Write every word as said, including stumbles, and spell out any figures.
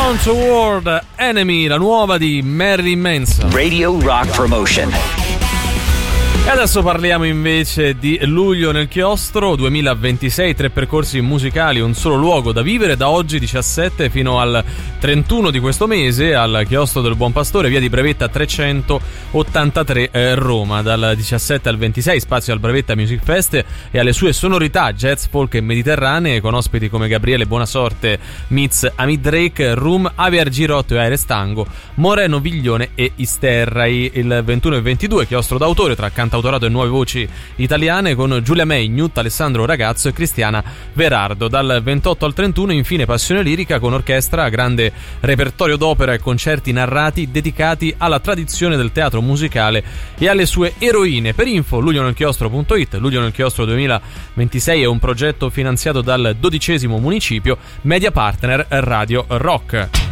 Down Toward Enemy, la nuova di Marilyn Manson. Radio Rock Promotion. E adesso parliamo invece di Luglio nel chiostro duemilaventisei, tre percorsi musicali, un solo luogo da vivere da oggi diciassette fino al trentuno di questo mese al chiostro del Buon Pastore, via di Brevetta trecentottantatré eh, Roma. Dal diciassette al ventisei spazio al Brevetta Music Fest e alle sue sonorità jazz, folk e mediterranee con ospiti come Gabriele Buonasorte, Mitz, Amit Drake, Room, Aviar Girotto e Aires Tango, Moreno Viglione e Isterrai. Il ventuno e ventidue chiostro d'autore tra cantautorato e nuove voci italiane con Giulia May, Newt, Alessandro Ragazzo e Cristiana Verardo. Dal ventotto al trentuno infine Passione Lirica con orchestra, grande repertorio d'opera e concerti narrati dedicati alla tradizione del teatro musicale e alle sue eroine. Per info luglionelchiostro punto it. Luglio nel Chiostro duemilaventisei è un progetto finanziato dal dodicesimo municipio, media partner Radio Rock.